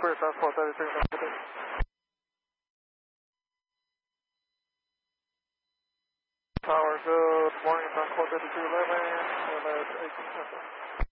clear southpaw 33, Tower, good morning, southpaw 3211, and 18 Central.